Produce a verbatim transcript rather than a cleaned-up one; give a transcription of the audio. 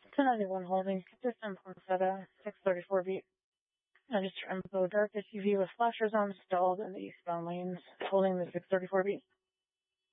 two ninety-one holding, consistent Poinsettia, six thirty-four beat. Register info, dark S U V with flashers on installed in the eastbound lanes, holding the six thirty-four beat.